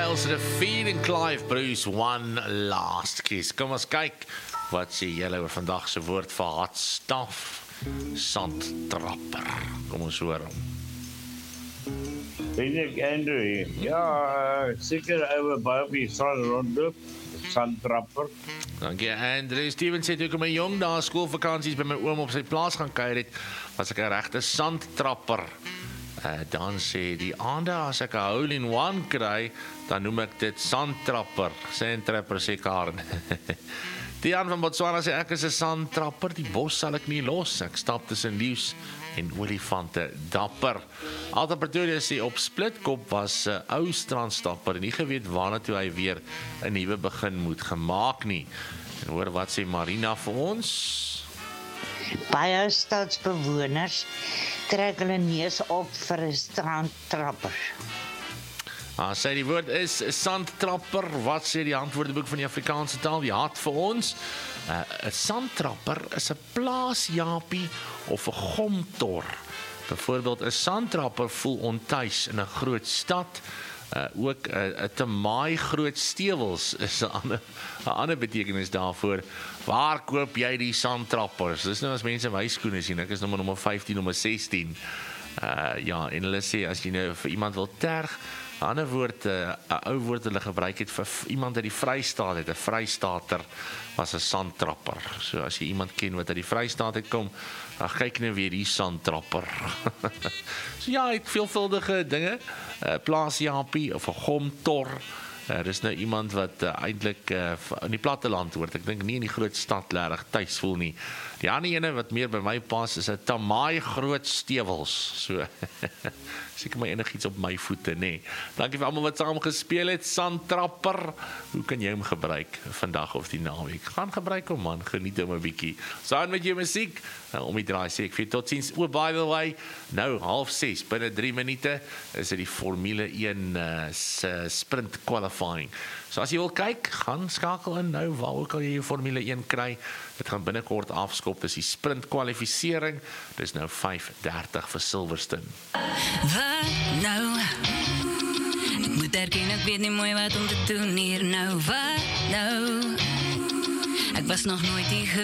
Miles Refied en Clive Bruce, One Last Kiss. Kom ons kyk, wat sê julle oor vandag se woord vir hartstaf? Sandtrapper. Kom ons hoor hom. Weet ek, Andrew hier. Ja, seker oor baie op die strand rondloop, sandtrapper. Dankie Andrew. Steven sê toe ek my jong dae skoolvakansies by my oom op sy plaas gaan kuier het, was ek 'n regte sandtrapper. Dan sê die aande as ek 'n hole-in-one kry, dan noem ek dit sandtrapper. Sandtrapper sê Karen. Tiaan van Botswana sê ek is 'n sandtrapper, die bos sal ek nie los. Ek stap tussen leeu's en olifante dapper. Alta Pretoria sê op Splitkop was 'n ou strandstapper en nie geweet waarna toe hy weer 'n nuwe begin moet gemaak nie. En hoor wat sê Marina vir ons? Baie stadsbewoners trek hulle neus op vir 'n strandtrapper. Sê die woord is sandtrapper. Wat sê die antwoordeboek van die Afrikaanse taal? Ja, vir ons. 'n Sandtrapper is 'n plaasjapie of 'n gomtor. Byvoorbeeld 'n sandtrapper voel ontuis in 'n groot stad. Ook 'n te maai groot stewels is 'n ander betekenis daarvoor. Waar koop jy die sandtrappers? Dis nou as mense wyskoene sien. Ek is nommer 15, nommer 16. Ja, en hulle sê as jy nou vir iemand wil terg, 'n ander woord, 'n ou woord hulle gebruik het vir iemand uit die Vrystaat het, 'n Vrystater was 'n sandtrapper. So as jy iemand ken wat uit die Vrystaat het kom, dan kyk nou weer die sandtrapper. So ja, het veelvuldige dinge, plaasjapie of 'n gomtor. Dis nou iemand wat eintlik in die platteland hoort. Ek dink nie in die groot stad reg tuis voel nie. Die ander ene wat meer by my pas is 'n tamaai groot stewels. So seker my enigiets op my voete, nê. Dankie vir almal wat saam gespeel het. Sandtrapper. Hoe kan jy hom gebruik vandag of die naweek? Gaan gebruik hom man, geniet hom 'n bietjie. Saam met jou musiek. Om die draai sê ek vir totsiens. By the way, nou 5:30 binne 3 minute is dit die Formule 1 se sprint qualifying. So as jy wil kyk, gaan skakel in nou waar ook al jy jou Formule 1 kry. Dit gaan binnekort afskop, dis die sprint kwalifisering. Dis nou 5:30 vir Silverstone. Wat nou? Ek moet erken, ek weet nie mooi wat om te doen hier nou. Wat nou? Ek was nog nooit hier